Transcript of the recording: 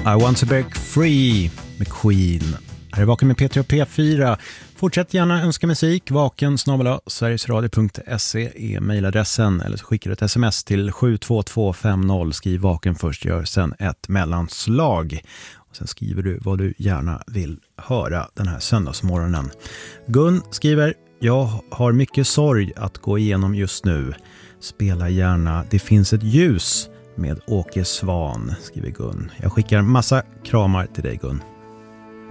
I want to break free med Queen. Här är Vaken med Peter och P4. Fortsätt gärna önska musik. vaken@sverigesradio.se är mejladressen. Eller så skickar du ett sms till 72250. Skriv Vaken först, gör sen ett mellanslag. Och sen skriver du vad du gärna vill höra den här söndagsmorgonen. Gun skriver: jag har mycket sorg att gå igenom just nu. Spela gärna Det finns ett ljus med Åke Svan, skriver Gun. Jag skickar massa kramar till dig, Gun.